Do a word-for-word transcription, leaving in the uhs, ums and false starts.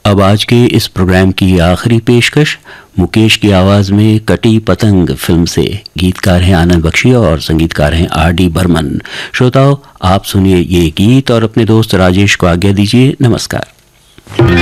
अब आज के इस प्रोग्राम की आखिरी पेशकश मुकेश की आवाज में कटी पतंग फिल्म से। गीतकार हैं आनंद बख्शी और संगीतकार हैं आर डी बर्मन। श्रोताओं, आप सुनिए ये गीत और अपने दोस्त राजेश को आज्ञा दीजिए। नमस्कार।